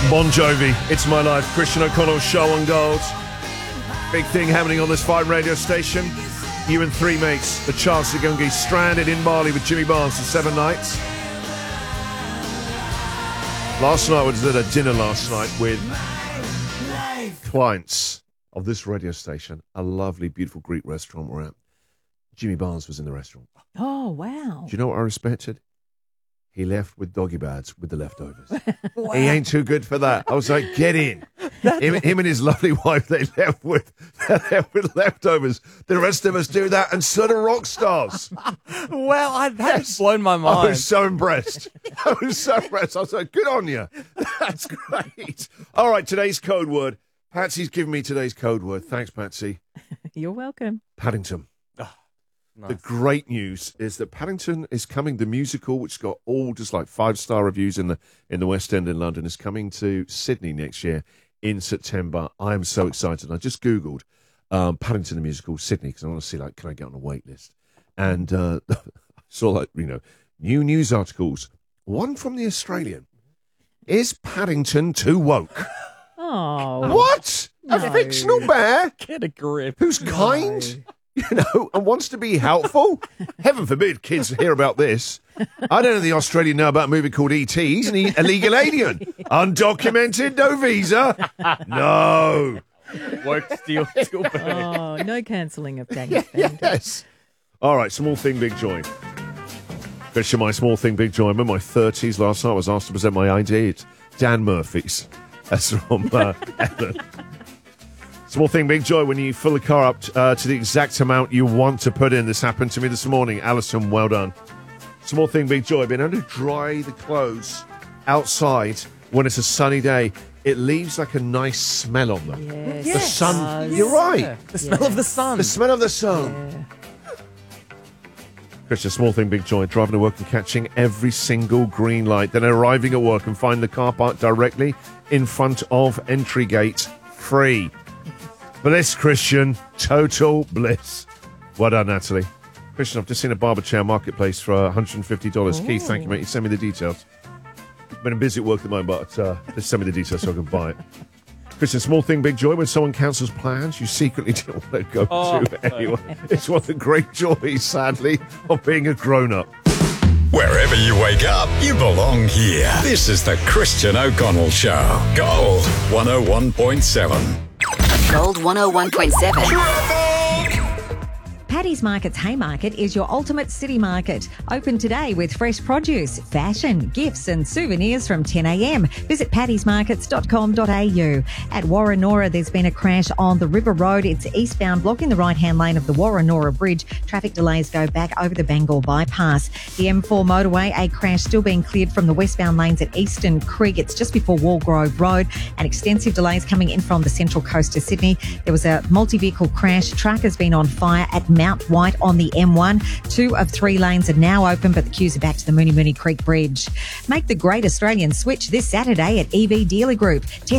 Bon Jovi, It's My Life, Christian O'Connell show on Gold. Big thing happening on this fine radio station. You and three mates, the chance to go and get stranded in Bali with Jimmy Barnes for 7 nights. Last night was at a dinner with clients of this radio station, a lovely, beautiful Greek restaurant we're at. Jimmy Barnes was in the restaurant. Oh, wow. Do you know what I respected? He left with doggy bags with the leftovers. Wow. He ain't too good for that. I was like, get in. Him and his lovely wife, they left with leftovers. The rest of us do that, and so do rock stars. Well, that's blown my mind. I was so impressed. I was like, good on you. That's great. All right, today's code word. Patsy's given me today's code word. Thanks, Patsy. You're welcome. Paddington. Nice. The great news is that Paddington is coming. The musical, which got all just like 5-star reviews in the West End in London, is coming to Sydney next year in September. I am so excited. I just Googled Paddington the musical Sydney because I want to see, like, can I get on a wait list? And I saw, like, new news articles. One from the Australian. Is Paddington too woke? Oh. What? No. A fictional bear Get a grip. who's kind? And wants to be helpful? Heaven forbid kids hear about this. I don't know the Australian know about a movie called E.T. He's an illegal alien. Undocumented, no visa. No. Work still bad. Oh, no cancelling of Daniel. Yes. All right, small thing, big joy. Question my small thing, big joy. I'm in my 30s. Last night I was asked to present my ID. It's Dan Murphy's. That's from Ellen. Small thing, big joy, when you fill the car up to the exact amount you want to put in. This happened to me this morning. Alison, well done. Small thing, big joy. Being able to dry the clothes outside when it's a sunny day, it leaves like a nice smell on them. Yes. The sun. You're right. The smell of the sun. The smell of the sun. Yeah. Christian, small thing, big joy. Driving to work and catching every single green light. Then arriving at work and find the car park directly in front of entry gate free. Bliss, Christian. Total bliss. Well done, Natalie. Christian, I've just seen a barber chair marketplace for $150. Ooh. Keith, thank you, mate. You send me the details. Been busy at work at the moment, but just send me the details so I can buy it. Christian, small thing, big joy. When someone cancels plans you secretly don't want to go to anyway. It's one of the great joys, sadly, of being a grown-up. Wherever you wake up, you belong here. This is the Christian O'Connell Show. Gold 101.7. Gold 101.7. Paddy's Market's Haymarket is your ultimate city market. Open today with fresh produce, fashion, gifts and souvenirs from 10 a.m. Visit paddysmarkets.com.au. At Warranora, there's been a crash on the River Road. It's eastbound, blocking the right-hand lane of the Warranora Bridge. Traffic delays go back over the Bangor bypass. The M4 motorway, a crash still being cleared from the westbound lanes at Eastern Creek. It's just before Walgrove Road, and extensive delays coming in from the Central Coast to Sydney. There was a multi-vehicle crash. Truck has been on fire at Mount White on the M1. 2 of 3 lanes are now open, but the queues are back to the Mooney Creek Bridge. Make the great Australian switch this Saturday at EV Dealer Group.